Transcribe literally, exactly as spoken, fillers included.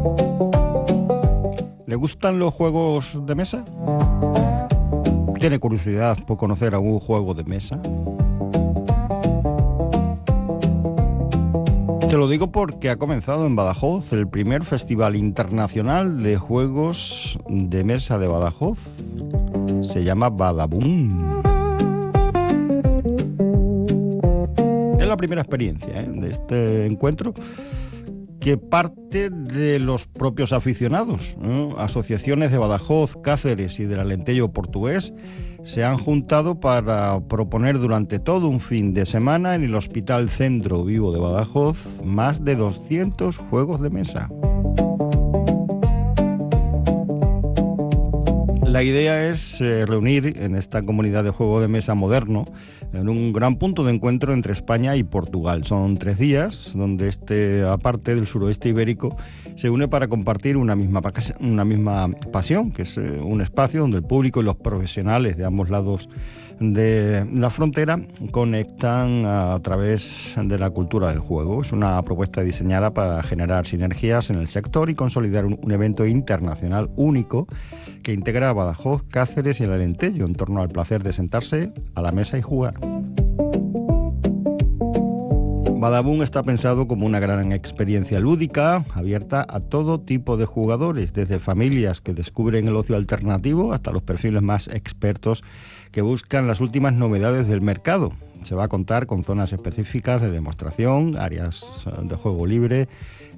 ¿Le gustan los juegos de mesa? ¿Tiene curiosidad por conocer algún juego de mesa? Te lo digo porque ha comenzado en Badajoz el primer Festival Internacional de Juegos de Mesa de Badajoz. Se llama Badaboom. Es la primera experiencia, ¿eh?, de este encuentro, que parte de los propios aficionados, ¿no? Asociaciones de Badajoz, Cáceres y del Alentejo portugués se han juntado para proponer durante todo un fin de semana en el Hospital Centro Vivo de Badajoz más de doscientos juegos de mesa. La idea es eh, reunir en esta comunidad de juego de mesa moderno en un gran punto de encuentro entre España y Portugal. Son tres días donde este, aparte del suroeste ibérico, se une para compartir una misma, una misma pasión, que es eh, un espacio donde el público y los profesionales de ambos lados de la frontera conectan a través de la cultura del juego. Es una propuesta diseñada para generar sinergias en el sector y consolidar un, un evento internacional único que integra a Badajoz, Cáceres y el Alentejo en torno al placer de sentarse a la mesa y jugar. Badaboom está pensado como una gran experiencia lúdica, abierta a todo tipo de jugadores, desde familias que descubren el ocio alternativo hasta los perfiles más expertos que buscan las últimas novedades del mercado. Se va a contar con zonas específicas de demostración, áreas de juego libre,